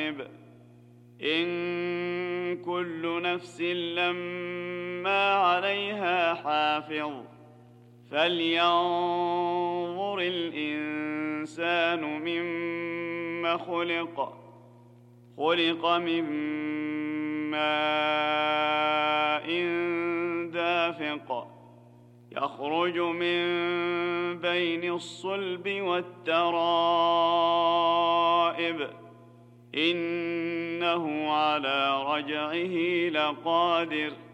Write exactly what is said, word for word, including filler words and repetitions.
غائب إن كل نفس لما عليها حافظ فلينظر الإنسان مما خلق خلق من ماء دافق يخرج من بين الصلب والترائب إنه على رجعه لقادر